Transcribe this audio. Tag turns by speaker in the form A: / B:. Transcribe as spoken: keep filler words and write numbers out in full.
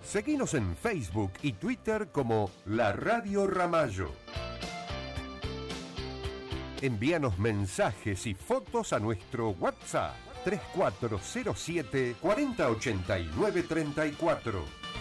A: Seguinos en Facebook y Twitter como La Radio Ramallo. Envíanos mensajes y fotos a nuestro WhatsApp tres cuatro cero siete, cuarenta ochenta y nueve treinta y cuatro.